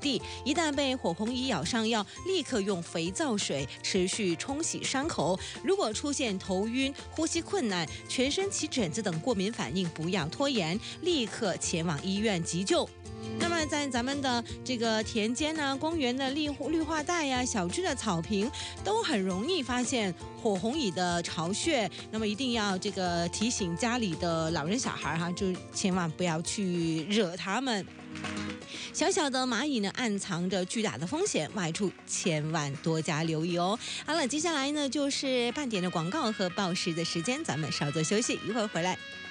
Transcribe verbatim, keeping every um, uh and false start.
地，一旦被火红蚁咬伤，要立刻用肥皂水持续冲洗伤口。如果出现头晕、呼吸困难、全身起疹子等过敏反应，不要拖延，立刻前往医院急救。那么在咱们的这个田间呢、公园的绿绿化带呀、小区的草坪，都很容易发现火红蚁的巢穴。那么一定要这个提醒家里的老人小孩哈，就千万不要去惹他们。小小的蚂蚁呢，暗藏着巨大的风险，外出千万多加留意哦。好了，接下来呢就是半点的广告和报时的时间，咱们稍作休息，一会儿回来。